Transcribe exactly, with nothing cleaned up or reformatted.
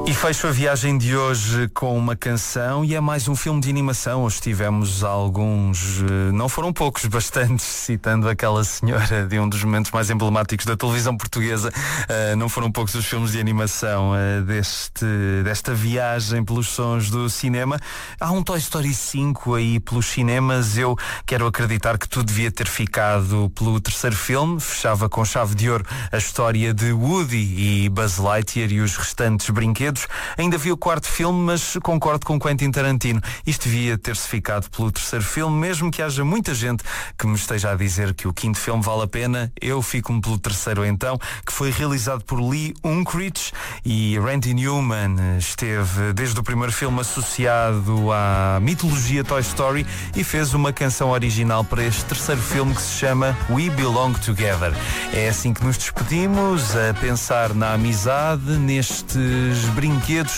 E fecho a viagem de hoje com uma canção e é mais um filme de animação. Hoje tivemos alguns, não foram poucos, bastantes, citando aquela senhora de um dos momentos mais emblemáticos da televisão portuguesa. Uh, não foram poucos os filmes de animação uh, deste, desta viagem pelos sons do cinema. Há um Toy Story cinco aí pelos cinemas. Eu quero acreditar que tudo devia ter ficado pelo terceiro filme. Fechava com chave de ouro a história de Woody e Buzz Lightyear e os restantes brinquedos. Ainda vi o quarto filme, mas concordo com Quentin Tarantino. Isto devia ter-se ficado pelo terceiro filme, mesmo que haja muita gente que me esteja a dizer que o quinto filme vale a pena. Eu fico-me pelo terceiro então, que foi realizado por Lee Unkrich e Randy Newman esteve desde o primeiro filme associado à mitologia Toy Story e fez uma canção original para este terceiro filme que se chama We Belong Together. É assim que nos despedimos, a pensar na amizade, nestes brinquedos